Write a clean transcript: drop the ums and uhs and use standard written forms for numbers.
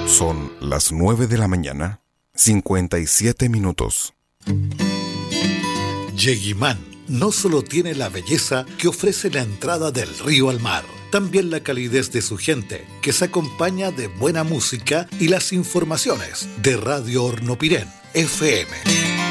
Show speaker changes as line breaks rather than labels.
Son las 9 de la mañana, 57 minutos.
Yeguimán no solo tiene la belleza que ofrece la entrada del río al mar, también la calidez de su gente, que se acompaña de buena música y las informaciones de Radio Hornopirén, FM.